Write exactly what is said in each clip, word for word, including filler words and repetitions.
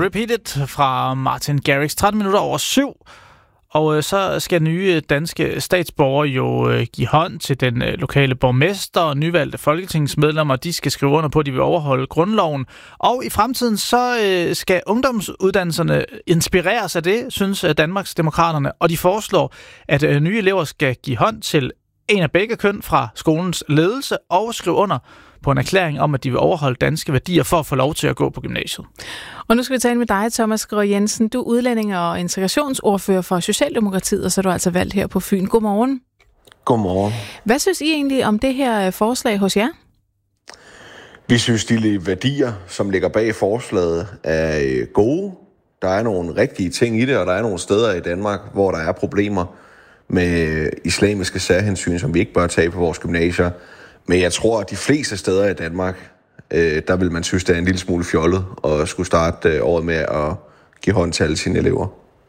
Repeat It fra Martin Garrix. tretten minutter over syv. Og øh, så skal nye danske statsborgere jo øh, give hånd til den øh, lokale borgmester og nyvalgte folketingsmedlemmer. De skal skrive under på, at de vil overholde grundloven. Og i fremtiden så øh, skal ungdomsuddannelserne inspireres af det, synes øh, Danmarksdemokraterne. Og de foreslår, at øh, nye elever skal give hånd til en af begge køn fra skolens ledelse og skrive under på en erklæring om, at de vil overholde danske værdier for at få lov til at gå på gymnasiet. Og nu skal vi tale med dig, Thomas Skriver Jensen. Du er udlændinge- og integrationsordfører for Socialdemokratiet, og så er du altså valgt her på Fyn. Godmorgen. Godmorgen. Hvad synes I egentlig om det her forslag hos jer? Vi synes, de værdier, som ligger bag forslaget, er gode. Der er nogle rigtige ting i det, og der er nogle steder i Danmark, hvor der er problemer med islamiske særhensyn, som vi ikke bør tage på vores gymnasier. Men jeg tror, at de fleste steder i Danmark, øh, der vil man synes, det er en lille smule fjollet at skulle starte øh, året med at give hånd til alle sine elever.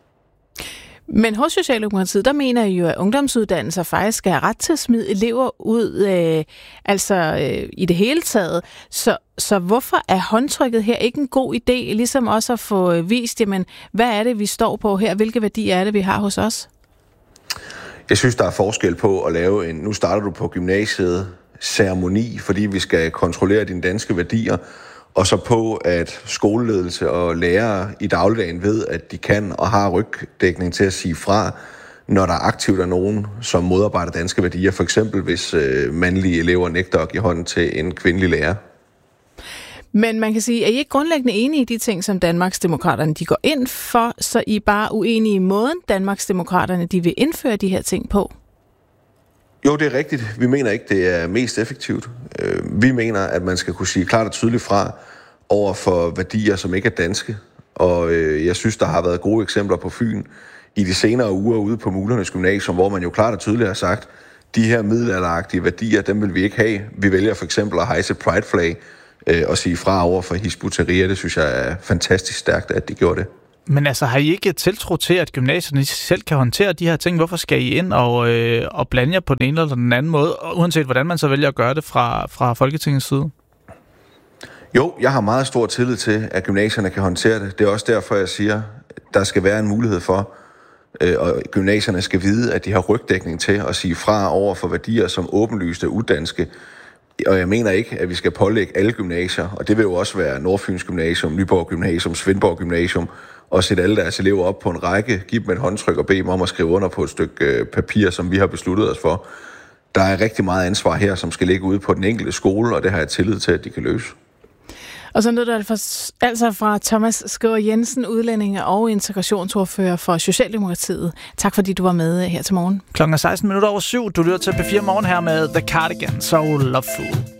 Men hos Socialdemokratiet, der mener I jo, at ungdomsuddannelser faktisk skal have ret til at smide elever ud, øh, altså øh, i det hele taget. Så, så hvorfor er håndtrykket her ikke en god idé, ligesom også at få vist, jamen, hvad er det, vi står på her? Hvilke værdier er det, vi har hos os? Jeg synes, der er forskel på at lave en, nu starter du på gymnasiet, ceremoni, fordi vi skal kontrollere dine danske værdier, og så på, at skoleledelse og lærere i dagligdagen ved, at de kan og har rygdækning til at sige fra, når der aktivt er nogen, som modarbejder danske værdier. For eksempel, hvis øh, mandlige elever nægter at give hånd til en kvindelig lærer. Men man kan sige, er I ikke grundlæggende enige i de ting, som Danmarksdemokraterne de går ind for, så I er bare uenige i måden, Danmarksdemokraterne de vil indføre de her ting på? Jo, det er rigtigt. Vi mener ikke, det er mest effektivt. Vi mener, at man skal kunne sige klart og tydeligt fra over for værdier, som ikke er danske. Og jeg synes, der har været gode eksempler på Fyn i de senere uger ude på Mulernes Gymnasium, hvor man jo klart og tydeligt har sagt, de her middelalderagtige værdier, dem vil vi ikke have. Vi vælger for eksempel at hejse Pride-flag og sige fra over for Hizb ut-Tahrir. Det synes jeg er fantastisk stærkt, at de gjorde det. Men altså, har I ikke tiltro til, at gymnasierne selv kan håndtere de her ting? Hvorfor skal I ind og, øh, og blande jer på den ene eller den anden måde, uanset hvordan man så vælger at gøre det fra, fra Folketingets side? Jo, jeg har meget stor tillid til, at gymnasierne kan håndtere det. Det er også derfor, jeg siger, at der skal være en mulighed for, øh, og gymnasierne skal vide, at de har rygdækning til at sige fra over for værdier, som åbenlyst er udanske. Og jeg mener ikke, at vi skal pålægge alle gymnasier, og det vil jo også være Nordfyns Gymnasium, Nyborg Gymnasium, Svendborg Gymnasium, og sætte alle deres elever op på en række, give dem et håndtryk og bede dem om at skrive under på et stykke øh, papir, som vi har besluttet os for. Der er rigtig meget ansvar her, som skal ligge ude på den enkelte skole, og det har jeg tillid til, at de kan løse. Og så lød det altså fra Thomas Skriver Jensen, udlændinge- og integrationsordfører for Socialdemokratiet. Tak fordi du var med her til morgen. Klokken er seksten minutter over syv. Du lytter til P fire Morgen her med The Cardigans og Loveful.